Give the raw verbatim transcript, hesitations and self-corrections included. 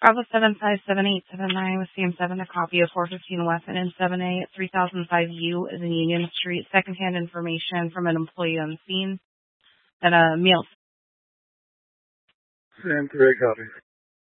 Bravo seven five seven eight seven nine with C M seven, a copy of four fifteen West and seven A at three thousand five U is in Union Street. Secondhand information from an employee on scene. And a meal. Sam three, copy.